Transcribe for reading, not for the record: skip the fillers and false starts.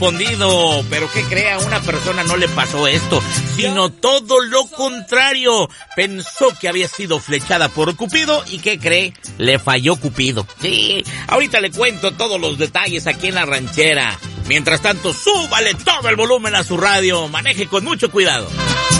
correspondido. Pero ¿qué crea? A una persona no le pasó esto, sino todo lo contrario. Pensó que había sido flechada por Cupido y ¿qué cree? Le falló Cupido. Sí, ahorita le cuento todos los detalles aquí en La Ranchera. Mientras tanto, súbale todo el volumen a su radio. Maneje con mucho cuidado.